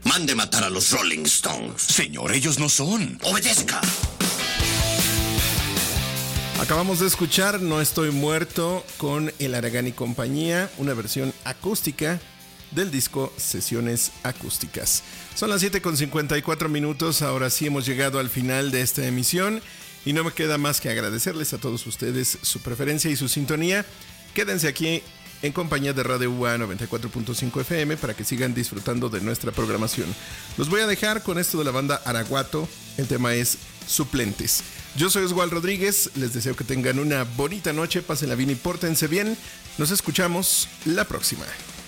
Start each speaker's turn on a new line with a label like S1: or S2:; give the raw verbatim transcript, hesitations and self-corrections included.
S1: Mande matar a los Rolling Stones.
S2: Señor, ellos no son.
S1: Obedezca.
S3: Acabamos de escuchar No Estoy Muerto con El Aragán y compañía, una versión acústica del disco Sesiones Acústicas. Son las siete con cincuenta y cuatro minutos, ahora sí hemos llegado al final de esta emisión y no me queda más que agradecerles a todos ustedes su preferencia y su sintonía. Quédense aquí en compañía de Radio U A noventa y cuatro punto cinco F M para que sigan disfrutando de nuestra programación. Los voy a dejar con esto de la banda Araguato, el tema es Suplentes. Yo soy Oswald Rodríguez, les deseo que tengan una bonita noche, pásenla bien y pórtense bien. Nos escuchamos la próxima.